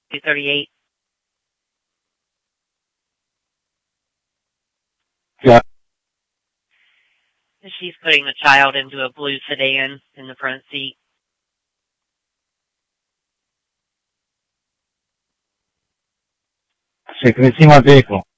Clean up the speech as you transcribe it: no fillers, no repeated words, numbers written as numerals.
238. Yeah. She's putting the child into a blue sedan in the front seat. Se crecimos al vehicle.